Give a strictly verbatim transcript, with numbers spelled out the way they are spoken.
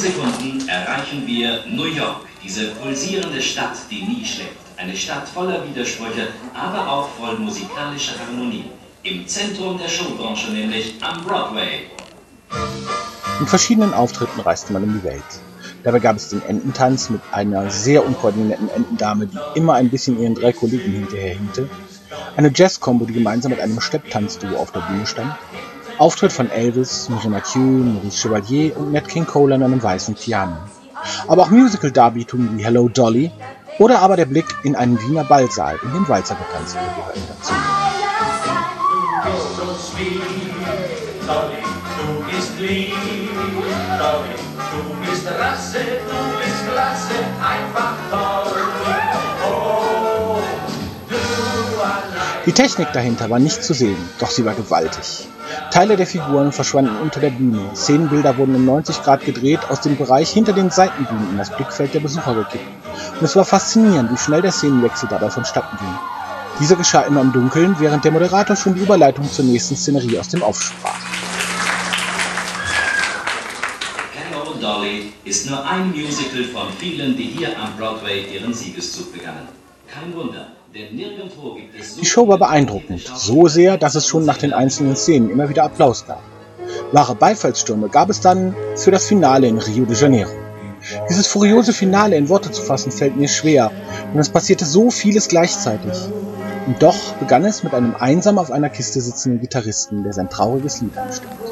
Sekunden erreichen wir New York, diese pulsierende Stadt, die nie schläft. Eine Stadt voller Widersprüche, aber auch voll musikalischer Harmonie. Im Zentrum der Showbranche, nämlich am Broadway. In verschiedenen Auftritten reiste man um die Welt. Dabei gab es den Ententanz mit einer sehr unkoordinierten Entendame, die immer ein bisschen ihren drei Kollegen hinterherhinkte, eine Jazz-Combo, die gemeinsam mit einem Stepptanzduo auf der Bühne stand, Auftritt von Elvis, Mireille Mathieu, Maurice Chevalier und Nat King Cole an einem weißen Piano. Aber auch Musical-Darbietungen wie Hello Dolly oder aber der Blick in einen Wiener Ballsaal, in dem Walzer getanzt wurde, gehörten dazu. Du bist so sweet, Dolly, du bist lieb, Dolly, du bist Rasse, du bist klasse, einfach toll. Oh, du allein. Die Technik dahinter war nicht zu sehen, doch sie war gewaltig. Teile der Figuren verschwanden unter der Bühne, Szenenbilder wurden um neunzig Grad gedreht, aus dem Bereich hinter den Seitenbühnen in das Blickfeld der Besucher gekippt. Und es war faszinierend, wie schnell der Szenenwechsel dabei vonstatten ging. Dieser geschah immer im Dunkeln, während der Moderator schon die Überleitung zur nächsten Szenerie aus dem Off sprach. Hello Dolly ist nur ein Musical von vielen, die hier am Broadway ihren Siegeszug begannen. Kein Wunder, denn nirgendwo gibt es so Die Show war beeindruckend, so sehr, dass es schon nach den einzelnen Szenen immer wieder Applaus gab. Wahre Beifallsstürme gab es dann für das Finale in Rio de Janeiro. Dieses furiose Finale in Worte zu fassen, fällt mir schwer, und es passierte so vieles gleichzeitig. Und doch begann es mit einem einsam auf einer Kiste sitzenden Gitarristen, der sein trauriges Lied anstimmte.